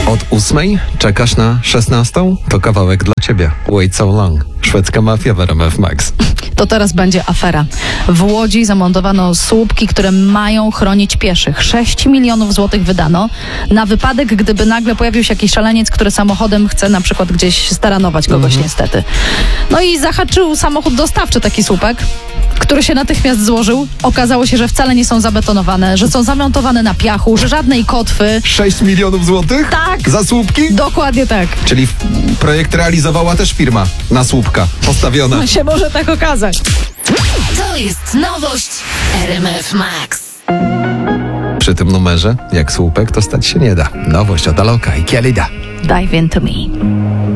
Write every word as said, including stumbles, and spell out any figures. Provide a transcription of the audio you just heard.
Od ósmej czekasz na szesnastą? To kawałek dla ciebie. Wait so long. Szwedzka mafia w R M F Max. To teraz będzie afera. W Łodzi zamontowano słupki, które mają chronić pieszych. sześć milionów złotych wydano na wypadek, gdyby nagle pojawił się jakiś szaleniec, który samochodem chce na przykład gdzieś staranować kogoś mhm. niestety. No i zahaczył samochód dostawczy taki słupek, który się natychmiast złożył. Okazało się, że wcale nie są zabetonowane, że są zamontowane na piachu, że żadnej kotwy. sześć milionów złotych? Tak. Za słupki? Dokładnie tak. Czyli projekt realizowała też firma na słupka postawiona. No się może tak okazać. To jest nowość R M F Max. Przy tym numerze, jak słupek, to stać się nie da. Nowość od Aloka i Kielida. Dive into me.